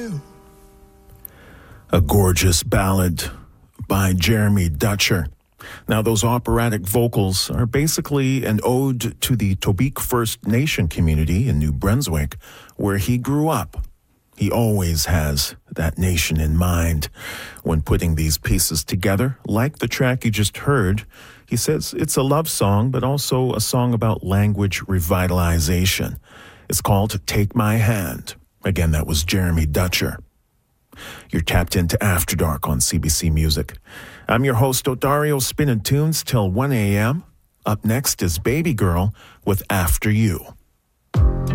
A gorgeous ballad by Jeremy Dutcher. Now, those operatic vocals are basically an ode to the Tobique First Nation community in New Brunswick, where he grew up. He always has that nation in mind when putting these pieces together. Like the track you just heard, he says it's a love song, but also a song about language revitalization. It's called Take My Hand. Again, that was Jeremy Dutcher. You're tapped into After Dark on CBC Music. I'm your host, Odario, spinning tunes till 1 a.m. Up next is Baby Girl with After You.